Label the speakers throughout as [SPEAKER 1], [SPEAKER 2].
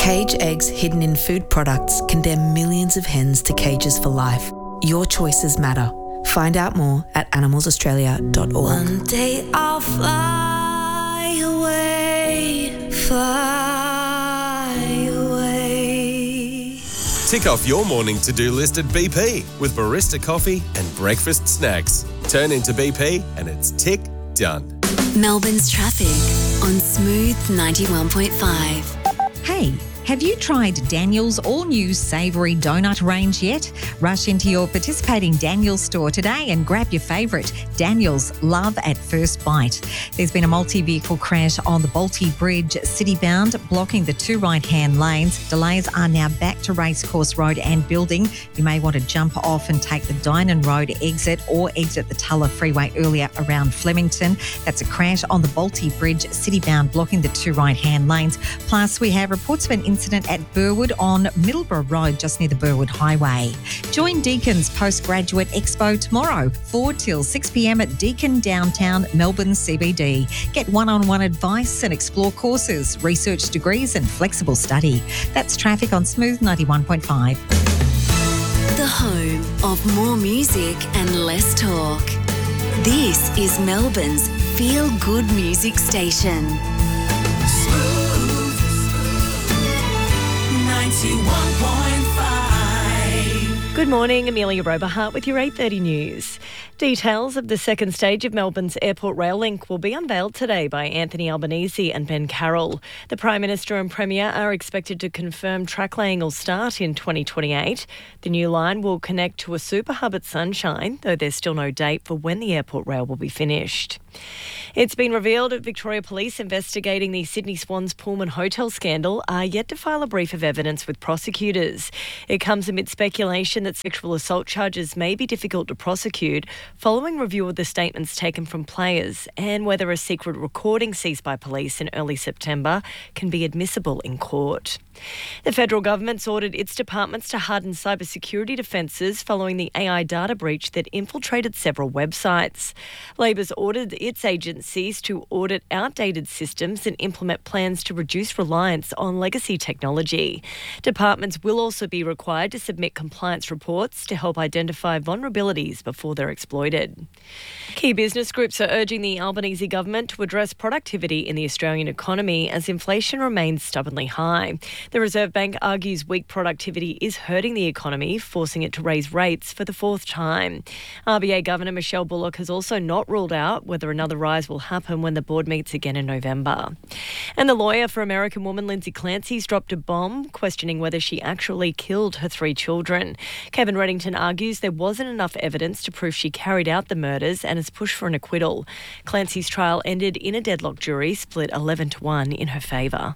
[SPEAKER 1] Cage eggs hidden in food products condemn millions of hens to cages for life. Your choices matter. Find out more at animalsaustralia.org.
[SPEAKER 2] One day I'll fly away, fly away.
[SPEAKER 3] Tick off your morning to-do list at BP with barista coffee and breakfast snacks. Turn into BP and it's tick done.
[SPEAKER 4] Melbourne's traffic on Smooth 91.5.
[SPEAKER 5] Hey, have you tried Daniel's all-new savoury donut range yet? Rush into your participating Daniel's store today and grab your favourite, Daniel's Love at First Bite. There's been a multi-vehicle crash on the Bolte Bridge citybound, blocking the two right-hand lanes. Delays are now back to Racecourse Road and Building. You may want to jump off and take the Dynon Road exit or exit the Tulla Freeway earlier around Flemington. That's a crash on the Bolte Bridge citybound, blocking the two right-hand lanes. Plus, we have reports of an incident at Burwood on Middleborough Road, just near the Burwood Highway. Join Deacon's Postgraduate Expo tomorrow, 4 till 6 p.m. at Deakin Downtown, Melbourne CBD. Get one-on-one advice and explore courses, research degrees and flexible study. That's traffic on Smooth 91.5.
[SPEAKER 4] The home of more music and less talk. This is Melbourne's feel-good music station.
[SPEAKER 2] 91.5.
[SPEAKER 6] Good morning, Amelia Roberhart with your 8:30 news. Details of the second stage of Melbourne's Airport Rail Link will be unveiled today by Anthony Albanese and Ben Carroll. The Prime Minister and Premier are expected to confirm track laying will start in 2028. The new line will connect to a super hub at Sunshine, though there's still no date for when the airport rail will be finished. It's been revealed that Victoria Police investigating the Sydney Swans Pullman Hotel scandal are yet to file a brief of evidence with prosecutors. It comes amid speculation that sexual assault charges may be difficult to prosecute following review of the statements taken from players and whether a secret recording seized by police in early September can be admissible in court. The federal government's ordered its departments to harden cybersecurity defences following the AI data breach that infiltrated several websites. Labor's ordered its agencies to audit outdated systems and implement plans to reduce reliance on legacy technology. Departments will also be required to submit compliance reports to help identify vulnerabilities before they're exploited. Key business groups are urging the Albanese government to address productivity in the Australian economy as inflation remains stubbornly high. The Reserve Bank argues weak productivity is hurting the economy, forcing it to raise rates for the fourth time. RBA Governor Michelle Bullock has also not ruled out whether another rise will happen when the board meets again in November. And the lawyer for American woman Lindsay Clancy's dropped a bomb, questioning whether she actually killed her 3 children. Kevin Reddington argues there wasn't enough evidence to prove she carried out the murders and has pushed for an acquittal. Clancy's trial ended in a deadlock jury split 11-1 in her favour.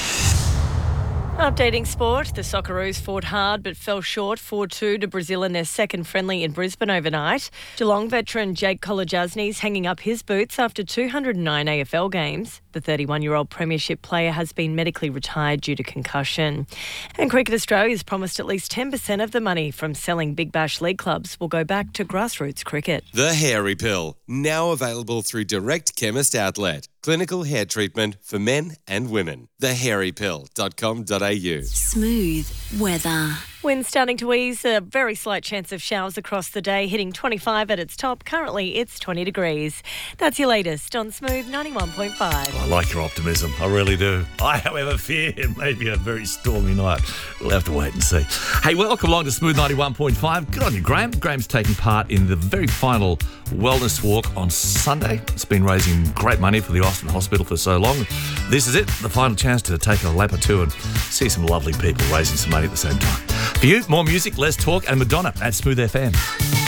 [SPEAKER 6] Updating sport, the Socceroos fought hard but fell short 4-2 to Brazil in their second friendly in Brisbane overnight. Geelong veteran Jake Kolodjasny's hanging up his boots after 209 AFL games. The 31-year-old premiership player has been medically retired due to concussion. And Cricket Australia's promised at least 10% of the money from selling Big Bash League clubs will go back to grassroots cricket.
[SPEAKER 3] The Hairy Pill, now available through Direct Chemist Outlet. Clinical hair treatment for men and women. thehairypill.com.au.
[SPEAKER 4] Smooth weather.
[SPEAKER 6] Winds starting to ease, a very slight chance of showers across the day, hitting 25 at its top. Currently, it's 20 degrees. That's your latest on Smooth 91.5.
[SPEAKER 7] I like your optimism. I really do. I, however, fear it may be a very stormy night. We'll have to wait and see. Hey, welcome along to Smooth 91.5. Good on you, Graham. Graham's taking part in the very final wellness walk on Sunday. It's been raising great money for the Austin Hospital for so long. This is it, the final chance to take a lap or two and see some lovely people raising some money at the same time. For you, more music, less talk, and Madonna at Smooth FM.